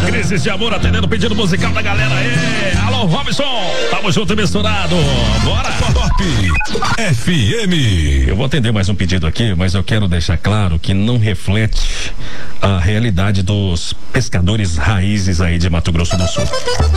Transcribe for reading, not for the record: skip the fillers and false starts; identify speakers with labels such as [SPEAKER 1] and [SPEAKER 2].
[SPEAKER 1] Crises de amor atendendo o pedido musical da galera aí. Alô, Robson, tamo junto e misturado. Bora.
[SPEAKER 2] Top FM.
[SPEAKER 1] Eu vou atender mais um pedido aqui, mas eu quero deixar claro que não reflete a realidade dos pescadores raízes aí de Mato Grosso do Sul.